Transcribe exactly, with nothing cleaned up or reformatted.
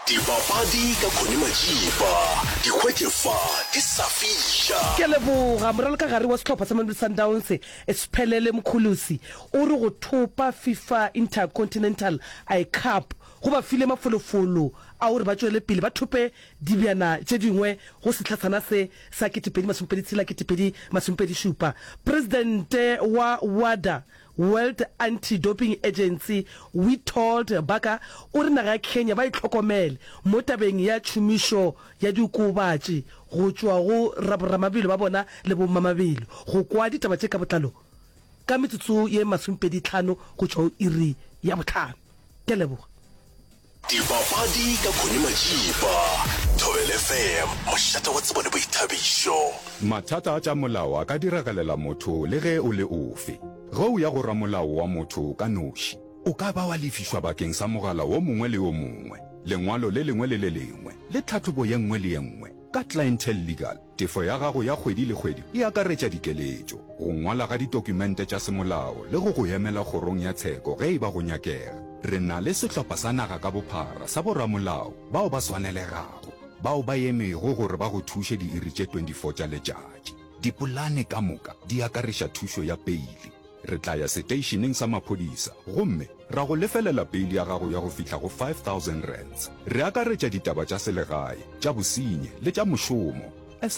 Dipapadi ka Connie Majiba, dikgwetlefa di sa fisha. Ke leboga moralo ka gare wa setlhopha sa Mamelodi Sundowns Siphelele Mkhulusi o re go thopa FIFA Intercontinental I Cup go ba file mafolofolo a o re ba tswele pele ba thope dibjana tse dingwe go setlhatsana se sa ketepedi masompedi tshela ketepedi masompedi shupa. President wa WADA World Anti-Doping Agency Witold Baka o re naga ya Kenya ba itlhokomele mo tabeng ya tšhomišo ya diokobatši go tswa go raboramabelo ba bona le bo mamabelo go kwa ditaba tše ka botlalo ka metsotso ye masompedi tlhano go tswa iri ya botlhano. Ke leboga. Dipapadi ka Connie Majiba, Thobela F M, mošate wa tsebone boithabišo. Mathata a tša molao a ka diragalela motho le ge o le ofe. Go ya go ramolao wa motho ka noši o ka ba wa lefišwa bakeng sa mogala o mongwe le o mongwe, lengwalo le lengwe le le lengwe le tlhatlobo ye nngwe le ye nngwe. Ka Clientele Legal, tefo ya gago ya kgwedi le kgwedi e akaretša dikeletšo, go ngwala ga ditokumente tša semolao le go go emela kgorong ya tsheko ge e ba go nyakega. Re na le sehlopha sa naga ka bophara sa boramolao bao ba swanelegago, bao ba emego gore ba go thuše diiri tše twenty-four tša letšatši. Dipolane ka moka di akariša thušo ya peili. Re tla ya seteišeneng sa maphodisa gomme ra go lefelela peili ya gago ya go fihla go five thousand rands. Re akaretša ditaba tša selegae, tša bosenyi le tša mošomo.